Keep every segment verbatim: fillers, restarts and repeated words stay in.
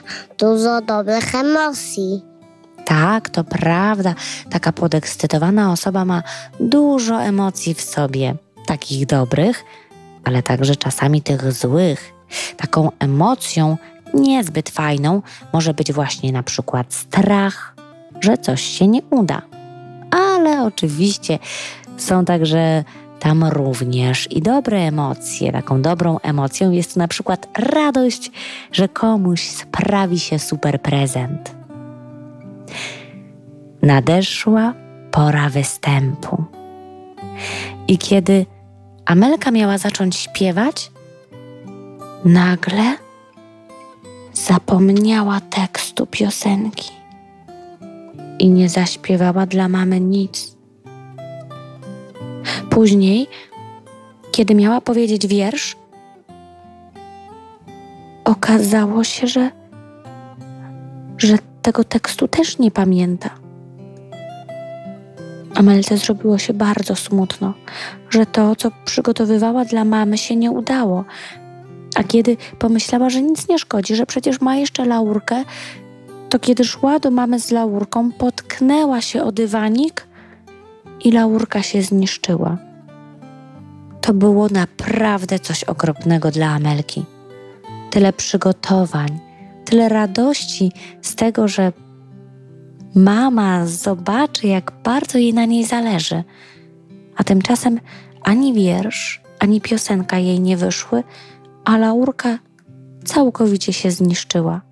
dużo dobrych emocji. Tak, to prawda. Taka podekscytowana osoba ma dużo emocji w sobie. Takich dobrych, ale także czasami tych złych. Taką emocją niezbyt fajną może być właśnie na przykład strach, że coś się nie uda. Ale oczywiście są także tam również i dobre emocje. Taką dobrą emocją jest na przykład radość, że komuś sprawi się super prezent. Nadeszła pora występu. I kiedy Amelka miała zacząć śpiewać, nagle zapomniała tekstu piosenki i nie zaśpiewała dla mamy nic. Później, kiedy miała powiedzieć wiersz, okazało się, że, że tego tekstu też nie pamięta. Amelce zrobiło się bardzo smutno, że to, co przygotowywała dla mamy, się nie udało. A kiedy pomyślała, że nic nie szkodzi, że przecież ma jeszcze laurkę, to kiedy szła do mamy z laurką, potknęła się o dywanik i laurka się zniszczyła. To było naprawdę coś okropnego dla Amelki. Tyle przygotowań, tyle radości z tego, że mama zobaczy, jak bardzo jej na niej zależy. A tymczasem ani wiersz, ani piosenka jej nie wyszły, a laurka całkowicie się zniszczyła.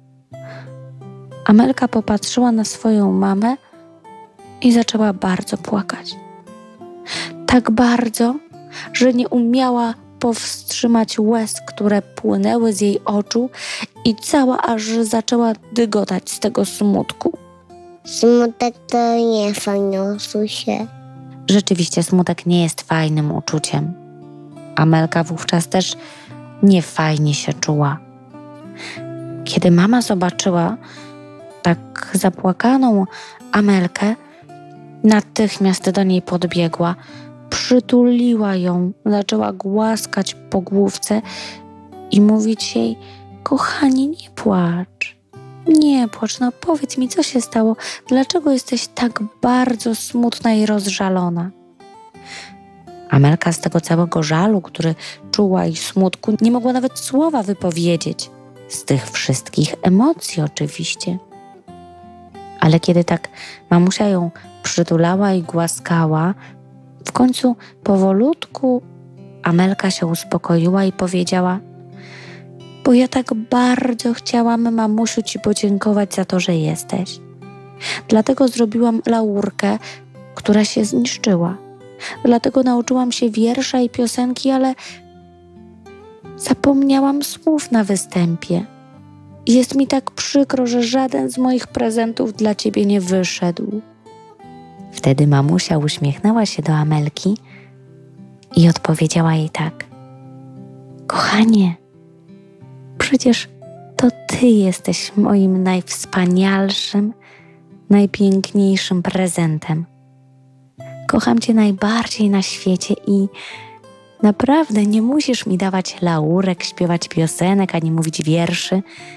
Amelka popatrzyła na swoją mamę i zaczęła bardzo płakać. Tak bardzo, że nie umiała powstrzymać łez, które płynęły z jej oczu i cała aż zaczęła dygotać z tego smutku. Smutek to nie fajne uczucie. Rzeczywiście smutek nie jest fajnym uczuciem. Amelka wówczas też niefajnie się czuła. Kiedy mama zobaczyła tak zapłakaną Amelkę, natychmiast do niej podbiegła, przytuliła ją, zaczęła głaskać po główce i mówić jej: kochanie, nie płacz, nie płacz, no powiedz mi, co się stało, dlaczego jesteś tak bardzo smutna i rozżalona? Amelka z tego całego żalu, który czuła i smutku, nie mogła nawet słowa wypowiedzieć. Z tych wszystkich emocji oczywiście. Ale kiedy tak mamusia ją przytulała i głaskała, w końcu powolutku Amelka się uspokoiła i powiedziała: bo ja tak bardzo chciałam, mamusiu, ci podziękować za to, że jesteś. Dlatego zrobiłam laurkę, która się zniszczyła. Dlatego nauczyłam się wiersza i piosenki, ale zapomniałam słów na występie. I jest mi tak przykro, że żaden z moich prezentów dla ciebie nie wyszedł. Wtedy mamusia uśmiechnęła się do Amelki i odpowiedziała jej tak: kochanie, przecież to ty jesteś moim najwspanialszym, najpiękniejszym prezentem. Kocham cię najbardziej na świecie i naprawdę nie musisz mi dawać laurek, śpiewać piosenek, ani mówić wierszy.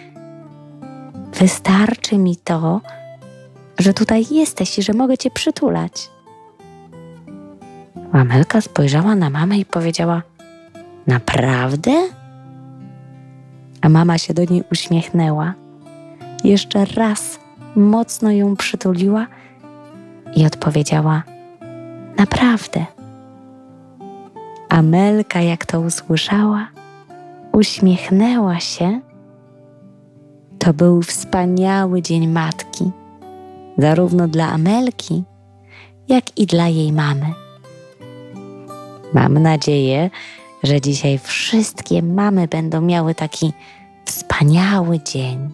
Wystarczy mi to, że tutaj jesteś i że mogę cię przytulać. Amelka spojrzała na mamę i powiedziała: naprawdę? A mama się do niej uśmiechnęła. Jeszcze raz mocno ją przytuliła i odpowiedziała: naprawdę. Amelka, jak to usłyszała, uśmiechnęła się. To był wspaniały Dzień Matki, zarówno dla Amelki, jak i dla jej mamy. Mam nadzieję, że dzisiaj wszystkie mamy będą miały taki wspaniały dzień.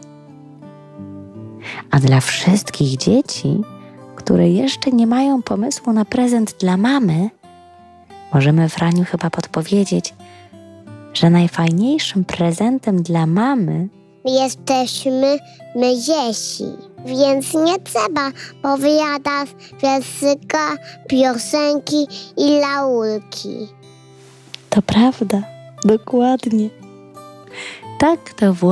A dla wszystkich dzieci, które jeszcze nie mają pomysłu na prezent dla mamy, możemy, Franiu, chyba podpowiedzieć, że najfajniejszym prezentem dla mamy Jesteśmy my dzieci, więc nie trzeba powiadać wierszyka, piosenki i laurki. to prawda, dokładnie. Tak to